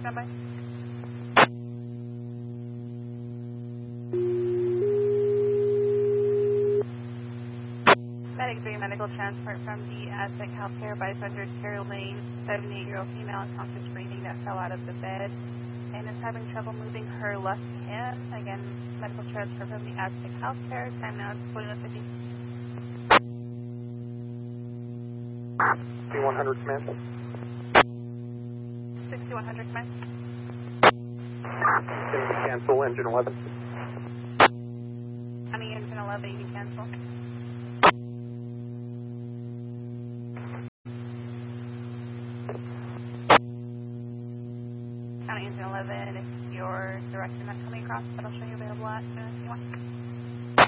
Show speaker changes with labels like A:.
A: stand by. Medic 3 medical transport from the Aztec Healthcare by 500 Carroll Lane, 78-year-old female unconscious breathing that fell out of the bed and is having trouble moving her left hand. Again, medical transfer from the Aztec Healthcare. Time now is 21:50.
B: 6100 command.
A: 6100 command.
B: Can you cancel engine 11?
A: County engine 11, you can cancel. County engine 11, it's your direction that's coming across, but I'll show you available at as soon as you want.